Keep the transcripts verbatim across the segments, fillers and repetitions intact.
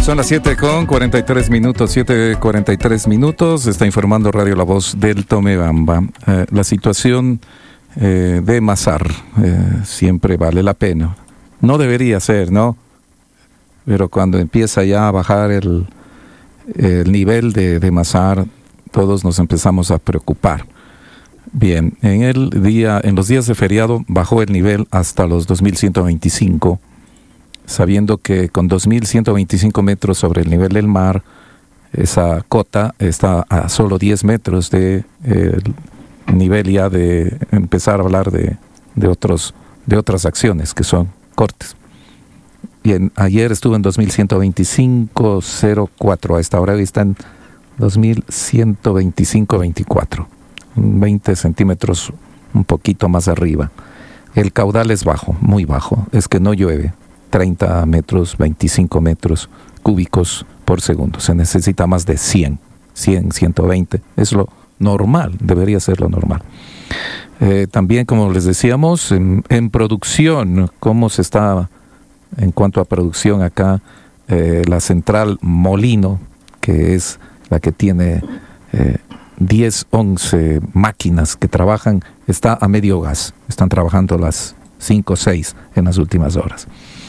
Son las siete con cuarenta y tres minutos, siete cuarenta y tres minutos. Está informando Radio La Voz del Tomebamba. Eh, la situación eh, de Mazar eh, siempre vale la pena. No debería ser, ¿no? Pero cuando empieza ya a bajar el, el nivel de, de Mazar, todos nos empezamos a preocupar. Bien, en el día, en los días de feriado bajó el nivel hasta los dos mil ciento veinticinco, sabiendo que con dos mil ciento veinticinco metros sobre el nivel del mar, esa cota está a solo diez metros de eh, nivel ya de empezar a hablar de, de, otros, de otras acciones que son cortes. Y en, ayer estuvo en dos mil ciento veinticinco punto cero cuatro, a esta hora hoy está en dos mil ciento veinticinco punto veinticuatro, veinte centímetros un poquito más arriba. El caudal es bajo, muy bajo, es que no llueve. treinta metros, veinticinco metros cúbicos por segundo. Se necesita más de cien, cien, ciento veinte. Es lo normal, debería ser lo normal. Eh, también, como les decíamos, en, en producción, ¿cómo se está en cuanto a producción acá? Eh, la central Molino, que es la que tiene eh, diez, once máquinas que trabajan, está a medio gas. Están trabajando las cinco o seis en las últimas horas.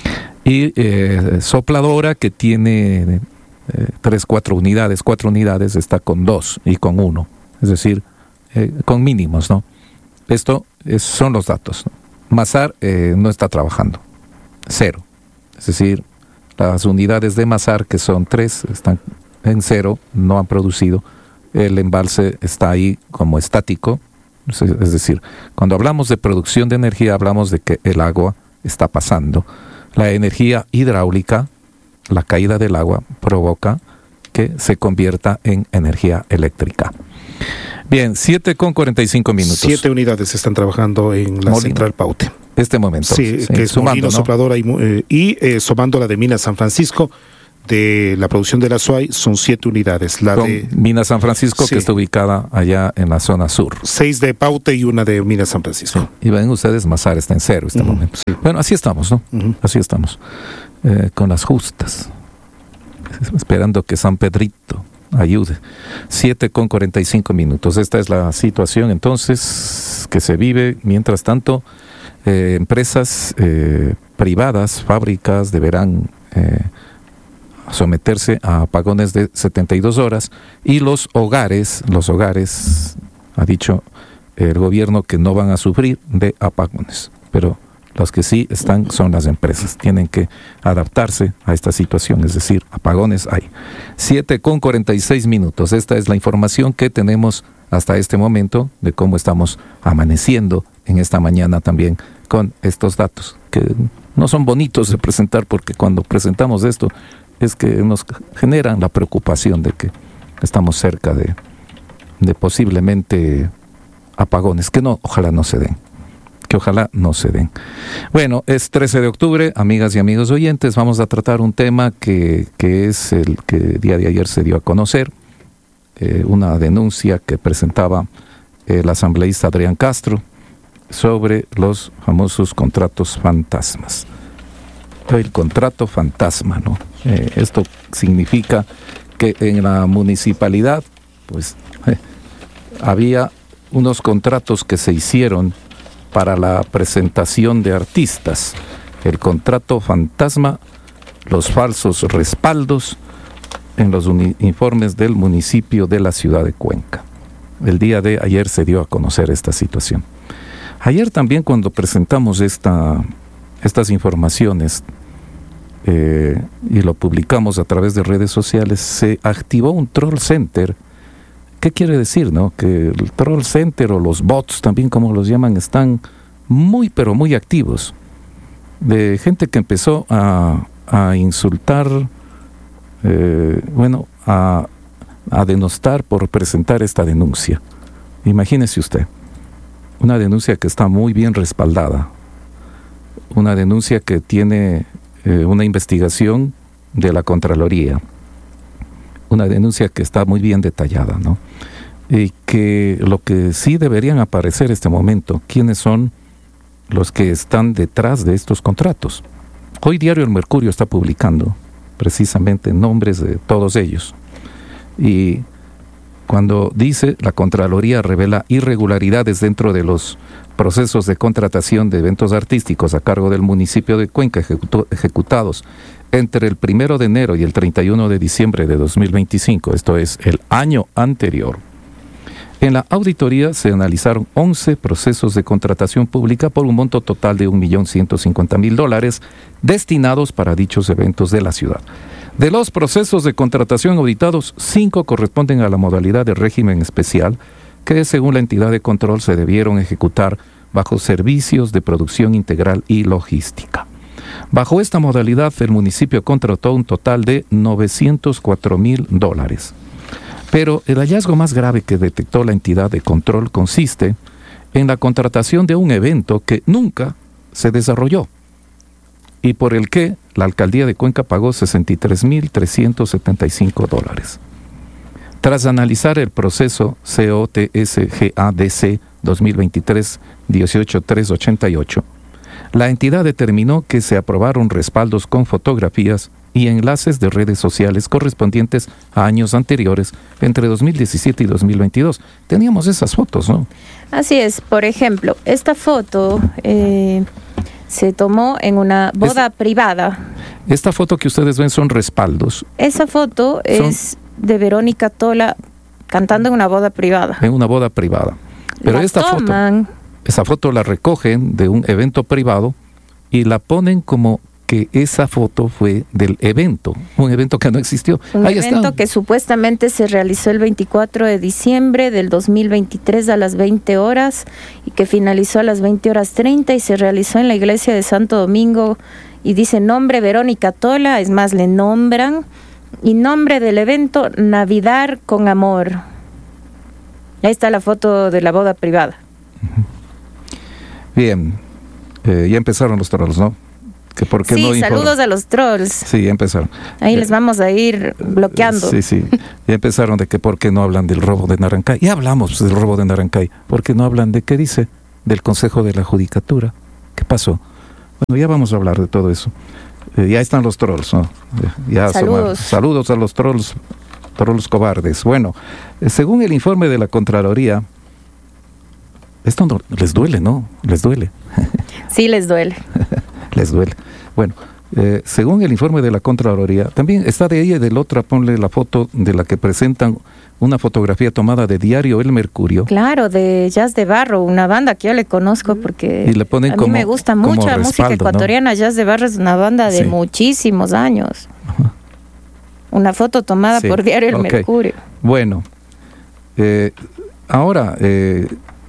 Y eh, sopladora, que tiene eh, tres, cuatro unidades, cuatro unidades, está con dos y con uno, es decir, eh, con mínimos, ¿no? Esto es, son los datos, ¿no? Mazar eh, no está trabajando, cero, es decir, las unidades de Mazar, que son tres, están en cero, no han producido, el embalse está ahí como estático, es decir, cuando hablamos de producción de energía, hablamos de que el agua está pasando. La energía hidráulica, la caída del agua, provoca que se convierta en energía eléctrica. Bien, siete con cuarenta y cinco minutos. Siete unidades están trabajando en la Molino. Central Paute. Este momento. Sí, sí, que es sumando, Molino, ¿no? Sopladora y, eh, y eh, sumando la de Minas San Francisco. De la producción de la S U A I son siete unidades. La Con de Minas San Francisco, sí, que está ubicada allá en la zona sur. Seis de Paute y una de Minas San Francisco. Sí. Y ven ustedes, Mazar está en cero este uh-huh. momento. Sí. Bueno, así estamos, ¿no? Uh-huh. Así estamos. Eh, con las justas. Esperando que San Pedrito ayude. siete con cuarenta y cinco minutos. Esta es la situación entonces que se vive. Mientras tanto, eh, empresas eh, privadas, fábricas deberán Eh, someterse a apagones de setenta y dos horas y los hogares, los hogares, ha dicho el gobierno que no van a sufrir de apagones, pero los que sí están son las empresas, tienen que adaptarse a esta situación, es decir, apagones hay. siete con cuarenta y seis minutos, esta es la información que tenemos hasta este momento de cómo estamos amaneciendo en esta mañana también con estos datos, que no son bonitos de presentar porque cuando presentamos esto es que nos generan la preocupación de que estamos cerca de, de posiblemente apagones, que no, ojalá no se den, que ojalá no se den. Bueno, es trece de octubre, amigas y amigos oyentes, vamos a tratar un tema que, que es el que el día de ayer se dio a conocer, eh, una denuncia que presentaba el asambleísta Adrián Castro sobre los famosos contratos fantasmas. El contrato fantasma, ¿no? Eh, esto significa que en la municipalidad, pues, eh, había unos contratos que se hicieron para la presentación de artistas. El contrato fantasma, los falsos respaldos en los uni- informes del municipio de la ciudad de Cuenca. El día de ayer se dio a conocer esta situación. Ayer también, cuando presentamos esta, estas informaciones, Eh, y lo publicamos a través de redes sociales, se activó un troll center. ¿Qué quiere decir, no? Que el troll center o los bots, también como los llaman, están muy pero muy activos, de gente que empezó a, a insultar, eh, bueno, a, a denostar por presentar esta denuncia. Imagínese usted, una denuncia que está muy bien respaldada, una denuncia que tiene Eh, una investigación de la Contraloría, una denuncia que está muy bien detallada, ¿no? Y que lo que sí deberían aparecer en este momento, quiénes son los que están detrás de estos contratos. Hoy Diario El Mercurio está publicando precisamente nombres de todos ellos. Y cuando dice la Contraloría revela irregularidades dentro de los procesos de contratación de eventos artísticos a cargo del municipio de Cuenca ejecuto, ejecutados entre el primero de enero y el treinta y uno de diciembre de dos mil veinticinco, esto es el año anterior. En la auditoría se analizaron once procesos de contratación pública por un monto total de un millón ciento cincuenta mil dólares destinados para dichos eventos de la ciudad. De los procesos de contratación auditados, cinco corresponden a la modalidad de régimen especial, que según la entidad de control se debieron ejecutar bajo servicios de producción integral y logística. Bajo esta modalidad, el municipio contrató un total de novecientos cuatro mil dólares. Pero el hallazgo más grave que detectó la entidad de control consiste en la contratación de un evento que nunca se desarrolló y por el que la alcaldía de Cuenca pagó sesenta y tres mil trescientos setenta y cinco dólares. Tras analizar el proceso C O T S G A D C dos mil veintitrés dieciocho mil trescientos ochenta y ocho, la entidad determinó que se aprobaron respaldos con fotografías y enlaces de redes sociales correspondientes a años anteriores, entre dos mil diecisiete y dos mil veintidós. Teníamos esas fotos, ¿no? Así es. Por ejemplo, esta foto eh, se tomó en una boda es, privada. Esta foto que ustedes ven son respaldos. Esa foto son, es de Verónica Tola cantando en una boda privada. En una boda privada. Pero la esta toman, foto, esa foto la recogen de un evento privado y la ponen como que esa foto fue del evento, un evento que no existió. Un Ahí evento está. Que supuestamente se realizó el veinticuatro de diciembre del dos mil veintitrés a las veinte horas y que finalizó a las veinte horas treinta y se realizó en la iglesia de Santo Domingo y dice nombre Verónica Tola, es más, le nombran, y nombre del evento Navidad con Amor. Ahí está la foto de la boda privada. Bien, eh, ya empezaron los trolls, ¿no? Que por qué sí, no saludos a los trolls. Sí, ya empezaron. Ahí ya les vamos a ir bloqueando. Sí, sí. Ya empezaron de que por qué no hablan del robo de Narancay. Ya hablamos del robo de Narancay. ¿Por qué no hablan de qué dice? Del Consejo de la Judicatura. ¿Qué pasó? Bueno, ya vamos a hablar de todo eso. Eh, ya están los trolls, ¿no? Ya saludos. Son, saludos a los trolls, trolls cobardes. Bueno, eh, según el informe de la Contraloría, esto no, les duele, ¿no? Les duele. Sí, les duele. Les duele. Bueno, eh, según el informe de la Contraloría, también está de ahí y del otro, ponle la foto de la que presentan una fotografía tomada de Diario El Mercurio. Claro, de Jazz de Barro, una banda que yo le conozco porque y le ponen a como, mí me gusta mucho la música ecuatoriana, ¿no? Jazz de Barro es una banda de sí. muchísimos años. Ajá. Una foto tomada sí. por Diario El okay. Mercurio. Bueno, eh, ahora... Eh,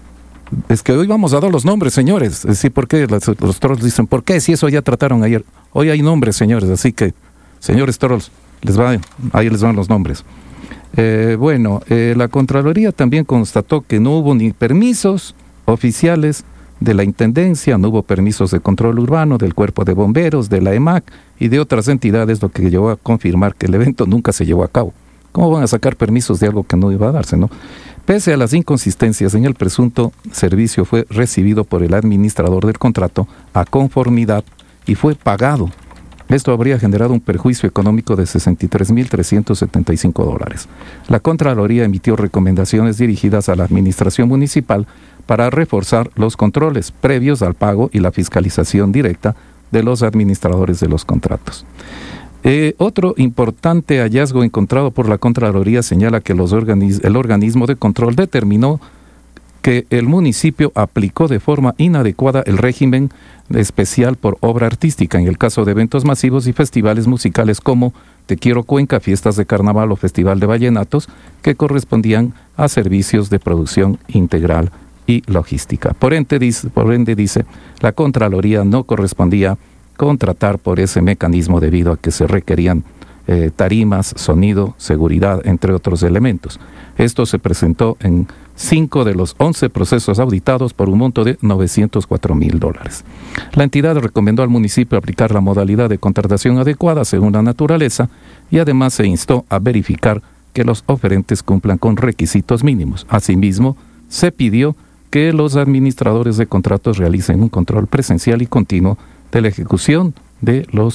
es que hoy vamos a dar los nombres, señores. Sí, ¿por qué? Los, los trolls dicen, ¿por qué? Si eso ya trataron ayer. Hoy hay nombres, señores, así que, señores trolls, les va, ahí les van los nombres. Eh, bueno, eh, la Contraloría también constató que no hubo ni permisos oficiales de la Intendencia, no hubo permisos de control urbano, del Cuerpo de Bomberos, de la E M A C y de otras entidades, lo que llevó a confirmar que el evento nunca se llevó a cabo. ¿Cómo van a sacar permisos de algo que no iba a darse, no? Pese a las inconsistencias en el presunto servicio, fue recibido por el administrador del contrato a conformidad y fue pagado. Esto habría generado un perjuicio económico de sesenta y tres mil trescientos setenta y cinco dólares. La Contraloría emitió recomendaciones dirigidas a la administración municipal para reforzar los controles previos al pago y la fiscalización directa de los administradores de los contratos. Eh, otro importante hallazgo encontrado por la Contraloría señala que los organiz- el organismo de control determinó que el municipio aplicó de forma inadecuada el régimen especial por obra artística en el caso de eventos masivos y festivales musicales como Te Quiero Cuenca, fiestas de carnaval o festival de vallenatos, que correspondían a servicios de producción integral y logística. Por ende, dice, por ende, dice la Contraloría no correspondía contratar por ese mecanismo debido a que se requerían eh, tarimas, sonido, seguridad, entre otros elementos. Esto se presentó en cinco de los once procesos auditados por un monto de novecientos cuatro mil dólares. La entidad recomendó al municipio aplicar la modalidad de contratación adecuada según la naturaleza y además se instó a verificar que los oferentes cumplan con requisitos mínimos. Asimismo, se pidió que los administradores de contratos realicen un control presencial y continuo de la ejecución de los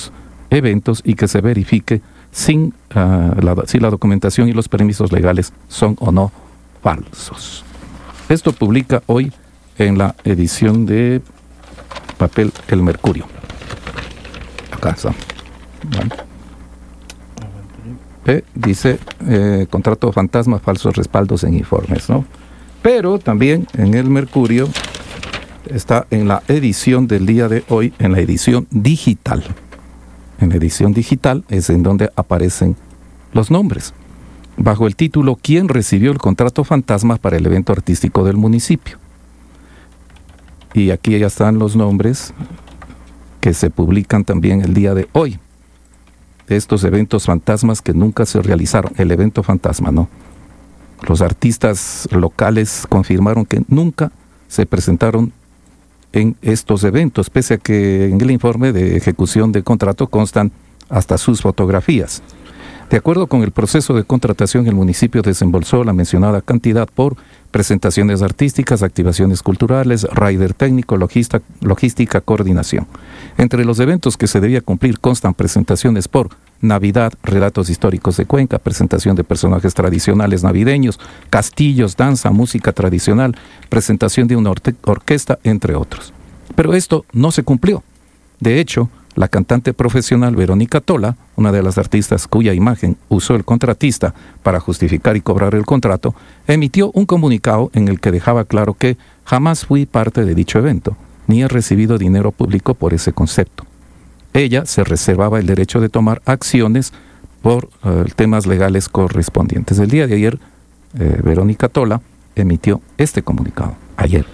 eventos y que se verifique sin, uh, la, si la documentación y los permisos legales son o no falsos. Esto publica hoy en la edición de papel El Mercurio. Acá está. Bueno. Eh, dice eh, contrato fantasma, falsos respaldos en informes, ¿no? Pero también en El Mercurio está en la edición del día de hoy, en la edición digital. En la edición digital es en donde aparecen los nombres, bajo el título ¿Quién recibió el contrato fantasma para el evento artístico del municipio? Y aquí ya están los nombres que se publican también el día de hoy, de estos eventos fantasmas que nunca se realizaron. El evento fantasma, ¿no? Los artistas locales confirmaron que nunca se presentaron en estos eventos, pese a que en el informe de ejecución de contrato constan hasta sus fotografías. De acuerdo con el proceso de contratación, el municipio desembolsó la mencionada cantidad por presentaciones artísticas, activaciones culturales, rider técnico, logística, logística, coordinación. Entre los eventos que se debía cumplir constan presentaciones por Navidad, relatos históricos de Cuenca, presentación de personajes tradicionales navideños, castillos, danza, música tradicional, presentación de una orte- orquesta, entre otros. Pero esto no se cumplió. De hecho, la cantante profesional Verónica Tola, una de las artistas cuya imagen usó el contratista para justificar y cobrar el contrato, emitió un comunicado en el que dejaba claro que jamás fui parte de dicho evento, ni he recibido dinero público por ese concepto. Ella se reservaba el derecho de tomar acciones por uh, temas legales correspondientes. El día de ayer, eh, Verónica Tola emitió este comunicado, ayer,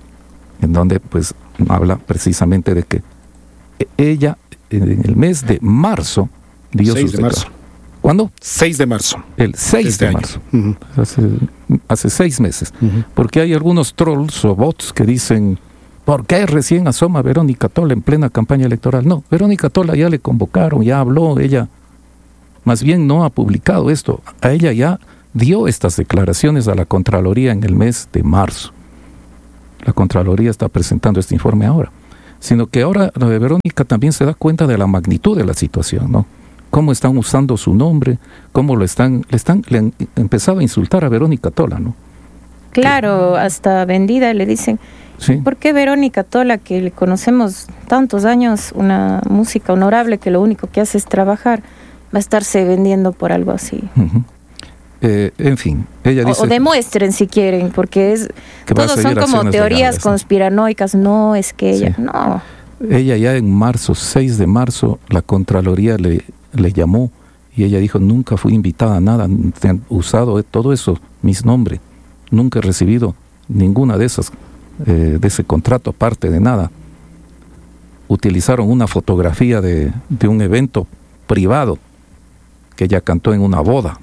en donde pues habla precisamente de que ella en el mes de marzo dio seis sus de marzo. ¿Cuándo? seis de marzo. El seis este de año. marzo. Uh-huh. Hace, hace seis meses. Uh-huh. Porque hay algunos trolls o bots que dicen, ¿por qué recién asoma Verónica Tola en plena campaña electoral? No, Verónica Tola ya le convocaron, ya habló, ella más bien no ha publicado esto. A ella ya dio estas declaraciones a la Contraloría en el mes de marzo. La Contraloría está presentando este informe ahora. Sino que ahora la de Verónica también se da cuenta de la magnitud de la situación, ¿no? Cómo están usando su nombre, cómo lo están, le están, le han empezado a insultar a Verónica Tola, ¿no? Claro, que, hasta vendida le dicen. ¿Sí? ¿Por qué Verónica Tola, que le conocemos tantos años, una música honorable que lo único que hace es trabajar, va a estarse vendiendo por algo así? Uh-huh. Eh, en fin, ella dice... O, o demuestren si quieren, porque es todos son como teorías legales, ¿no? Conspiranoicas, no, es que ella, sí. no. Ella ya en marzo, seis de marzo, la Contraloría le, le llamó y ella dijo, nunca fui invitada a nada, te han usado todo eso, mis nombres, nunca he recibido ninguna de esas, eh, de ese contrato, aparte de nada. Utilizaron una fotografía de, de un evento privado que ella cantó en una boda.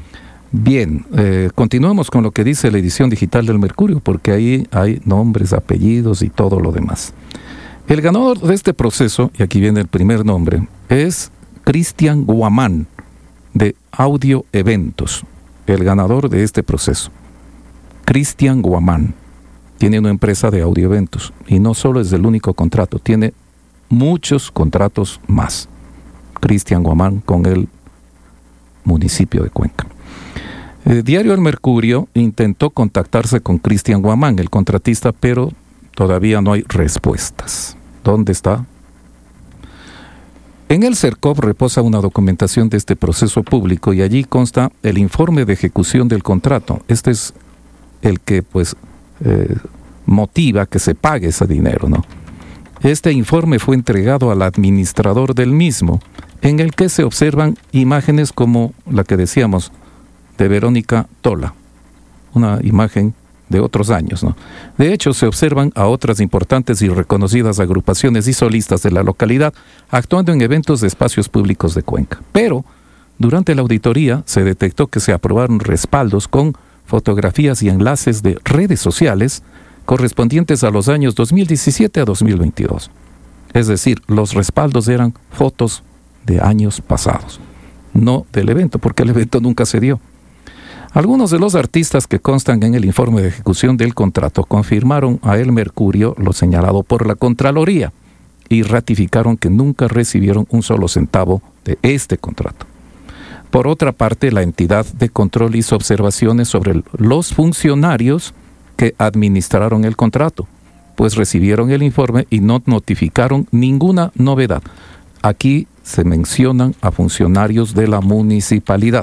Bien, eh, continuamos con lo que dice la edición digital del Mercurio, porque ahí hay nombres, apellidos y todo lo demás. El ganador de este proceso, y aquí viene el primer nombre, es Cristian Guamán, de Audio Eventos, el ganador de este proceso. Cristian Guamán tiene una empresa de audio eventos, y no solo es el único contrato, tiene muchos contratos más. Cristian Guamán con el municipio de Cuenca. El diario El Mercurio intentó contactarse con Cristian Guamán, el contratista, pero todavía no hay respuestas. ¿Dónde está? En el CERCOP reposa una documentación de este proceso público y allí consta el informe de ejecución del contrato. Este es el que pues eh, motiva que se pague ese dinero, ¿no? Este informe fue entregado al administrador del mismo, en el que se observan imágenes como la que decíamos, de Verónica Tola, una imagen de otros años, ¿no? De hecho, se observan a otras importantes y reconocidas agrupaciones y solistas de la localidad actuando en eventos de espacios públicos de Cuenca. Pero, durante la auditoría, se detectó que se aprobaron respaldos con fotografías y enlaces de redes sociales correspondientes a los años dos mil diecisiete a dos mil veintidós. Es decir, los respaldos eran fotos de años pasados, no del evento, porque el evento nunca se dio. Algunos de los artistas que constan en el informe de ejecución del contrato confirmaron a El Mercurio lo señalado por la Contraloría y ratificaron que nunca recibieron un solo centavo de este contrato. Por otra parte, la entidad de control hizo observaciones sobre los funcionarios que administraron el contrato, pues recibieron el informe y no notificaron ninguna novedad. Aquí se mencionan a funcionarios de la municipalidad.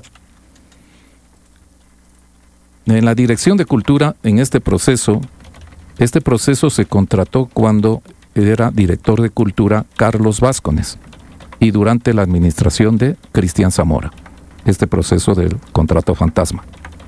En la Dirección de Cultura, en este proceso, este proceso se contrató cuando era director de Cultura Carlos Vázquez y durante la administración de Cristian Zamora, este proceso del contrato fantasma.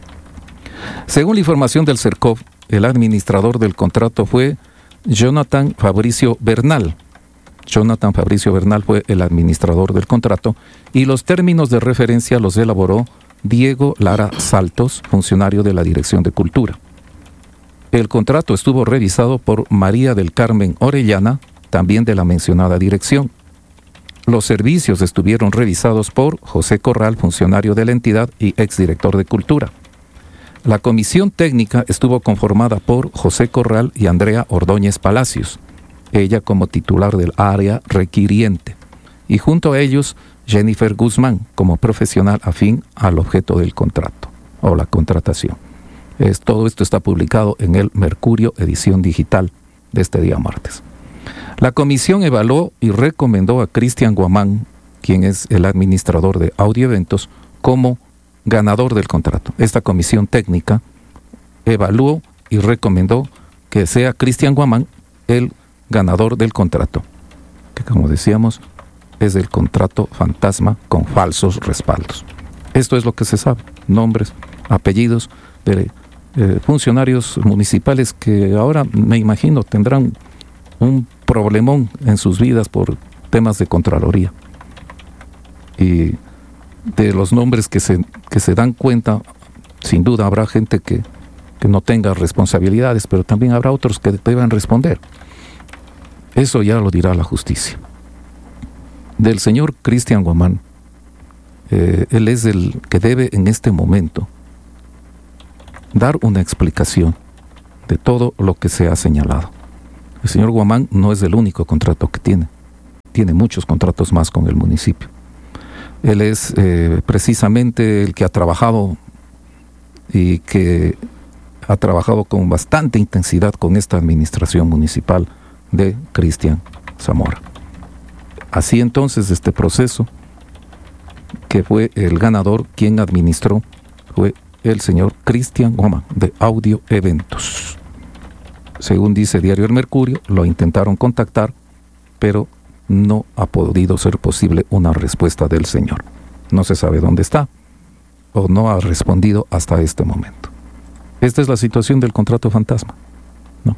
Según la información del CERCOV, el administrador del contrato fue Jonathan Fabricio Bernal. Jonathan Fabricio Bernal fue el administrador del contrato y los términos de referencia los elaboró Diego Lara Saltos, funcionario de la Dirección de Cultura. El contrato estuvo revisado por María del Carmen Orellana, también de la mencionada dirección. Los servicios estuvieron revisados por José Corral, funcionario de la entidad y exdirector de Cultura. La comisión técnica estuvo conformada por José Corral y Andrea Ordóñez Palacios, ella como titular del área requiriente, y junto a ellos Jennifer Guzmán como profesional afín al objeto del contrato o la contratación. Es, todo esto está publicado en el Mercurio, edición digital de este día martes. La comisión evaluó y recomendó a Cristian Guamán, quien es el administrador de Audio Eventos, como ganador del contrato. Esta comisión técnica evaluó y recomendó que sea Cristian Guamán el ganador del contrato, que como decíamos es el contrato fantasma con falsos respaldos. Esto es lo que se sabe, nombres, apellidos de eh, funcionarios municipales que ahora me imagino tendrán un problemón en sus vidas por temas de Contraloría. Y de los nombres que se, que se dan cuenta, sin duda habrá gente que, que no tenga responsabilidades, pero también habrá otros que deban responder. Eso ya lo dirá la justicia. Del señor Cristian Guamán, eh, él es el que debe en este momento dar una explicación de todo lo que se ha señalado. El señor Guamán no es el único contrato que tiene, tiene muchos contratos más con el municipio. Él es eh, precisamente el que ha trabajado y que ha trabajado con bastante intensidad con esta administración municipal de Cristian Zamora. Así entonces, este proceso, que fue el ganador, quien administró, fue el señor Cristian Guamán, de Audio Eventos. Según dice Diario El Mercurio, lo intentaron contactar, pero no ha podido ser posible una respuesta del señor. No se sabe dónde está, o no ha respondido hasta este momento. Esta es la situación del contrato fantasma, ¿no?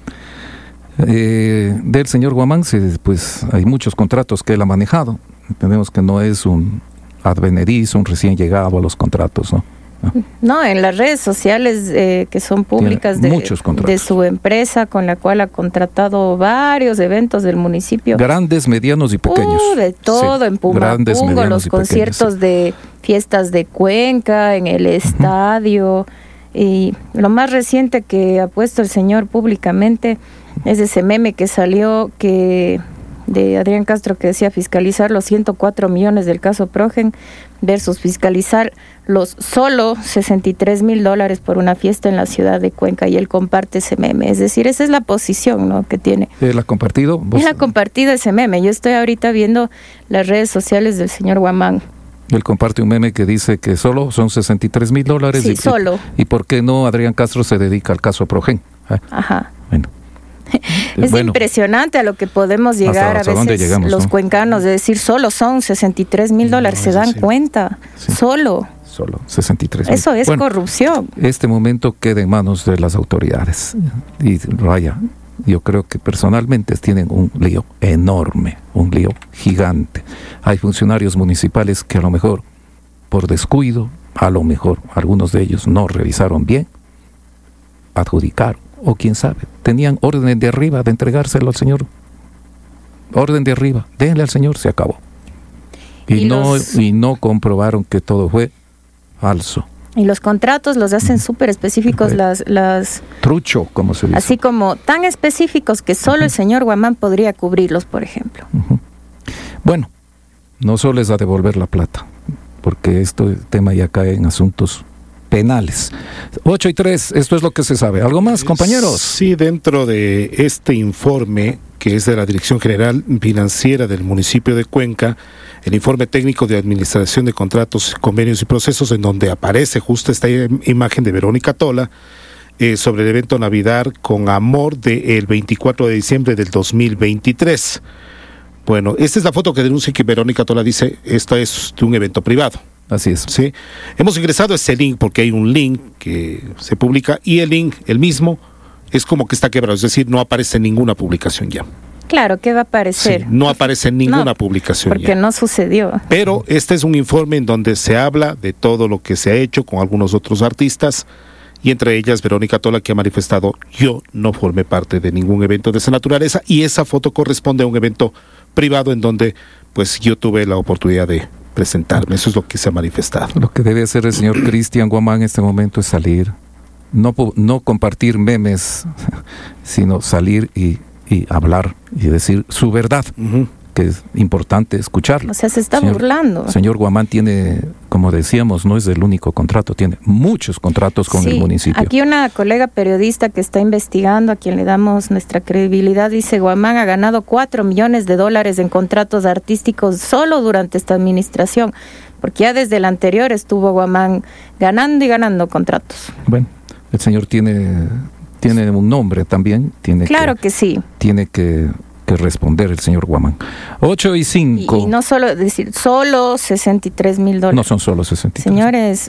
Eh, del señor Guamán, pues hay muchos contratos que él ha manejado. Entendemos que no es un advenedizo, un recién llegado a los contratos, ¿no? No, no en las redes sociales eh, que son públicas de, de su empresa, con la cual ha contratado varios eventos del municipio. Grandes, medianos y pequeños. Uh, de todo, sí, en Pumapungo, los conciertos sí. de fiestas de Cuenca, en el estadio. Uh-huh. Y lo más reciente que ha puesto el señor públicamente es ese meme que salió que de Adrián Castro que decía fiscalizar los ciento cuatro millones del caso Progen versus fiscalizar los solo sesenta y tres mil dólares por una fiesta en la ciudad de Cuenca, y él comparte ese meme. Es decir, esa es la posición, ¿no?, que tiene. ¿Él ha compartido? ¿Vos? Él ha compartido ese meme. Yo estoy ahorita viendo las redes sociales del señor Guamán. Él comparte un meme que dice que solo son sesenta y tres mil dólares. Sí, y, solo. Y, y por qué no Adrián Castro se dedica al caso Progen. ¿Eh? Ajá. Bueno. Es bueno, impresionante a lo que podemos llegar hasta, hasta a veces llegamos, los ¿no? cuencanos, de decir solo son sesenta y tres mil dólares, no, se dan sí. cuenta, sí. solo. Solo sesenta y tres mil. Eso es bueno, corrupción. Este momento queda en manos de las autoridades. Y vaya, yo creo que personalmente tienen un lío enorme, un lío gigante. Hay funcionarios municipales que a lo mejor, por descuido, a lo mejor algunos de ellos no revisaron bien, adjudicaron. O quién sabe, tenían orden de arriba de entregárselo al señor. Orden de arriba, denle al señor, se acabó. Y, y, no, los... y no comprobaron que todo fue falso. Y los contratos los hacen súper específicos, uh-huh. las, las... Trucho, como se dice. Así como tan específicos que solo uh-huh. el señor Guamán podría cubrirlos, por ejemplo. Uh-huh. Bueno, no solo es a devolver la plata, porque este tema ya cae en asuntos penales. ocho y tres, esto es lo que se sabe. ¿Algo más, compañeros? Sí, dentro de este informe, que es de la Dirección General Financiera del municipio de Cuenca, el informe técnico de administración de contratos, convenios y procesos, en donde aparece justo esta imagen de Verónica Tola, eh, sobre el evento Navidad con Amor del veinticuatro de diciembre del dos mil veintitrés. Bueno, esta es la foto que denuncia que Verónica Tola dice, esta es de un evento privado. Así es. Sí. Hemos ingresado a ese link porque hay un link que se publica y el link, el mismo, es como que está quebrado, es decir, no aparece en ninguna publicación ya. Claro, ¿qué va a aparecer? Sí, no aparece en ninguna no, publicación porque ya. no sucedió. Pero este es un informe en donde se habla de todo lo que se ha hecho con algunos otros artistas y entre ellas Verónica Tola, que ha manifestado: yo no formé parte de ningún evento de esa naturaleza, y esa foto corresponde a un evento privado en donde pues yo tuve la oportunidad de presentarme. Eso es lo que se ha manifestado. Lo que debe hacer el señor Cristian Guamán en este momento es salir, no, no compartir memes, sino salir y, y hablar y decir su verdad, uh-huh. que es importante escucharlo. O sea, se está señor, burlando. Señor Guamán tiene, como decíamos, no es el único contrato, tiene muchos contratos con sí, el municipio. Aquí una colega periodista que está investigando, a quien le damos nuestra credibilidad, dice: Guamán ha ganado cuatro millones de dólares en contratos artísticos solo durante esta administración, porque ya desde la anterior estuvo Guamán ganando y ganando contratos. Bueno, el señor tiene, tiene un nombre también. Tiene claro que, que sí. Tiene que... que responder el señor Guamán. ocho y cinco. Y, y no solo decir, solo sesenta y tres mil dólares. No son solo sesenta y tres. Señores,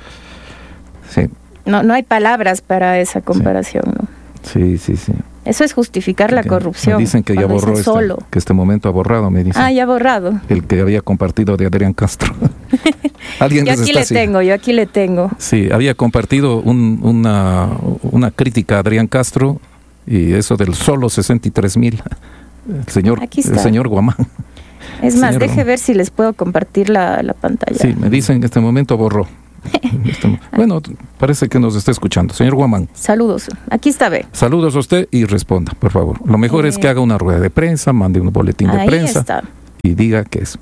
sí. no, no hay palabras para esa comparación, sí. ¿no? Sí, sí, sí. Eso es justificar la que, corrupción. Me dicen que ya borró este, solo. que este momento ha borrado, me dicen. Ah, ya ha borrado. El que había compartido de Adrián Castro. ¿Alguien yo aquí le así? tengo, yo aquí le tengo. Sí, había compartido un, una, una crítica a Adrián Castro, y eso del solo sesenta y tres mil. El señor, el señor Guamán. Es más, señor, deje ver si les puedo compartir la, la pantalla. Sí, me dicen que en este momento borró. este, bueno, parece que nos está escuchando. Señor Guamán. Saludos. Aquí está, ve. Saludos a usted y responda, por favor. Lo mejor eh, es que haga una rueda de prensa, mande un boletín de ahí prensa está. Y diga qué es.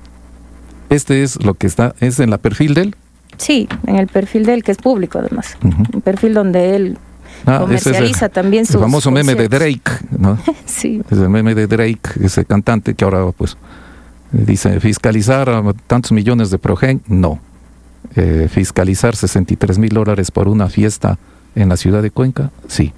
Este es lo que está, ¿es en la perfil de él? Sí, en el perfil de él, que es público además. Uh-huh. Un perfil donde él... Ah, comercializa es el, también sus el famoso meme conciertos. de Drake, ¿no? Sí. Es el meme de Drake, ese cantante que ahora pues dice fiscalizar a tantos millones de Progen, no. Eh, fiscalizar sesenta y tres mil dólares por una fiesta en la ciudad de Cuenca, sí.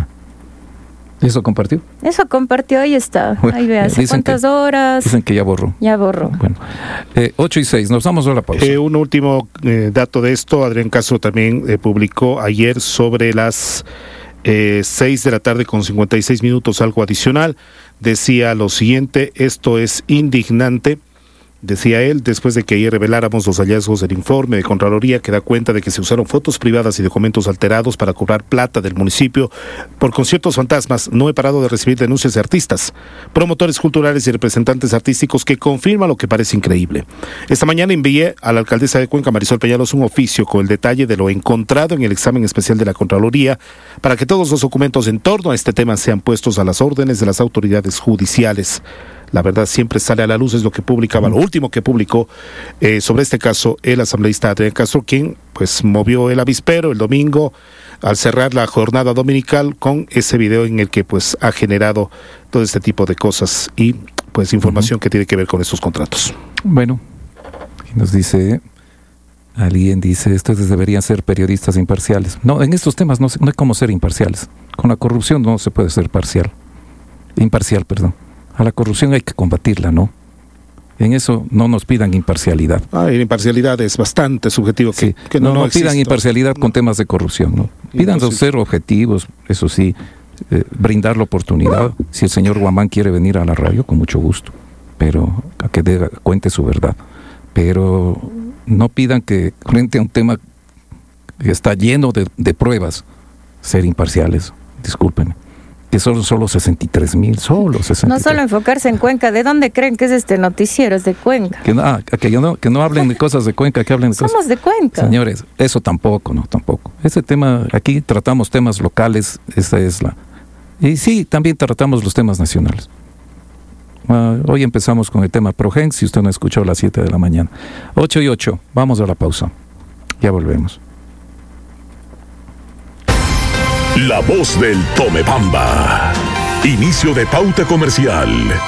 ¿Eso compartió? Eso compartió, ahí está. Bueno, ahí ve, hace cuántas que, horas. Dicen que ya borró. Ya borró. Bueno, eh, ocho y seis, nos vamos a la pausa. Eh, un último eh, dato de esto, Adrián Castro también eh, publicó ayer sobre las eh, seis de la tarde con cincuenta y seis minutos, algo adicional. Decía lo siguiente: esto es indignante. Decía él, después de que ayer reveláramos los hallazgos del informe de Contraloría que da cuenta de que se usaron fotos privadas y documentos alterados para cobrar plata del municipio por conciertos fantasmas, no he parado de recibir denuncias de artistas, promotores culturales y representantes artísticos que confirman lo que parece increíble. Esta mañana envié a la alcaldesa de Cuenca, Marisol Peñalos, un oficio con el detalle de lo encontrado en el examen especial de la Contraloría para que todos los documentos en torno a este tema sean puestos a las órdenes de las autoridades judiciales. La verdad siempre sale a la luz, es lo que publicaba, lo último que publicó eh, sobre este caso el asambleísta Adrián Castro, quien pues movió el avispero el domingo al cerrar la jornada dominical con ese video en el que pues ha generado todo este tipo de cosas y pues información uh-huh. que tiene que ver con estos contratos. Bueno, nos dice, alguien dice, estos deberían ser periodistas imparciales. No, en estos temas no, no hay cómo ser imparciales. Con la corrupción no se puede ser parcial. Imparcial, perdón. A la corrupción hay que combatirla, ¿no? En eso no nos pidan imparcialidad. Ah, la imparcialidad es bastante subjetivo. Que, sí. que no, no, no, no pidan imparcialidad no. con temas de corrupción, ¿no? Pidan no, sí. ser objetivos, eso sí, eh, brindar la oportunidad. Si el señor Guamán quiere venir a la radio, con mucho gusto, pero a que de, cuente su verdad. Pero no pidan que frente a un tema que está lleno de, de pruebas, ser imparciales. Discúlpenme. que son solo sesenta y tres mil, solo sesenta y tres. No solo enfocarse en Cuenca. ¿De dónde creen que es este noticiero? Es de Cuenca. Que no, ah, que no, que no hablen de cosas de Cuenca, que hablen de Somos cosas. de Cuenca. Señores, eso tampoco, no, tampoco. Ese tema, aquí tratamos temas locales, esa es la... Y sí, también tratamos los temas nacionales. Uh, hoy empezamos con el tema Progen, si usted no escuchó a las siete de la mañana. ocho y ocho, vamos a la pausa. Ya volvemos. La voz del Tomebamba. Inicio de pauta comercial.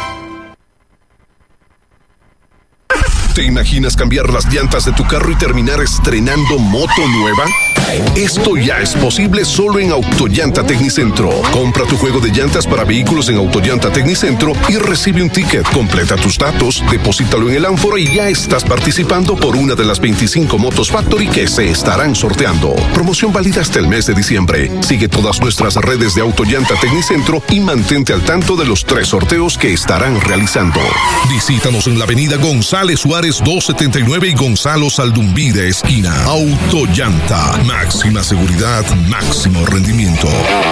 ¿Te imaginas cambiar las llantas de tu carro y terminar estrenando moto nueva? Esto ya es posible solo en Autollanta Tecnicentro. Compra tu juego de llantas para vehículos en Autollanta Tecnicentro y recibe un ticket. Completa tus datos, deposítalo en el ánfora y ya estás participando por una de las veinticinco motos Factory que se estarán sorteando. Promoción válida hasta el mes de diciembre. Sigue todas nuestras redes de Autollanta Tecnicentro y mantente al tanto de los tres sorteos que estarán realizando. Visítanos en la avenida González Suárez doscientos setenta y nueve y Gonzalo Saldumvide esquina. Autollanta. Máxima seguridad, máximo rendimiento.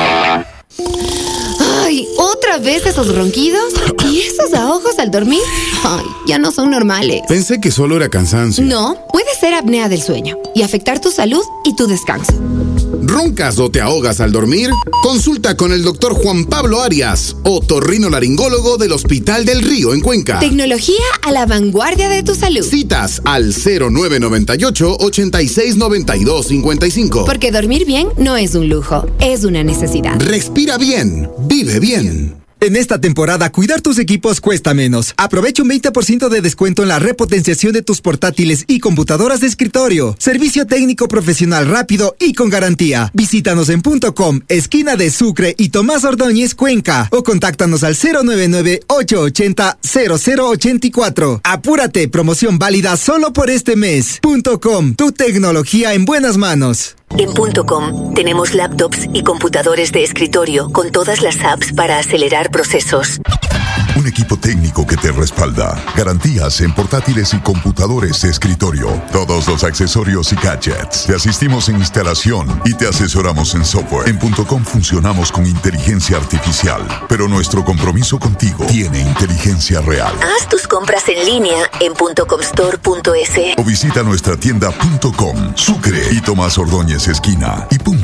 Ay, ¿otra vez esos ronquidos? ¿Y esos ahogos al dormir? Ay, ya no son normales. Pensé que solo era cansancio. No, puede ser apnea del sueño y afectar tu salud y tu descanso. ¿Roncas o te ahogas al dormir? Consulta con el doctor Juan Pablo Arias, otorrinolaringólogo del Hospital del Río en Cuenca. Tecnología a la vanguardia de tu salud. Citas al cero nueve noventa y ocho, ochenta y seis, noventa y dos, cincuenta y cinco. Porque dormir bien no es un lujo, es una necesidad. Respira bien, vive bien. En esta temporada, cuidar tus equipos cuesta menos. Aprovecha un veinte por ciento de descuento en la repotenciación de tus portátiles y computadoras de escritorio. Servicio técnico profesional rápido y con garantía. Visítanos en punto com, esquina de Sucre y Tomás Ordóñez, Cuenca. O contáctanos al cero nueve nueve, ocho ocho cero, cero cero ocho cuatro. Apúrate, promoción válida solo por este mes. Punto com, tu tecnología en buenas manos. En punto com tenemos laptops y computadores de escritorio con todas las apps para acelerar procesos. Un equipo técnico que te respalda. Garantías en portátiles y computadores de escritorio. Todos los accesorios y gadgets. Te asistimos en instalación y te asesoramos en software. En punto com funcionamos con inteligencia artificial, pero nuestro compromiso contigo tiene inteligencia real. Haz tus compras en línea en punto com store punto es o visita nuestra tienda punto com, Sucre y Tomás Ordóñez esquina y punto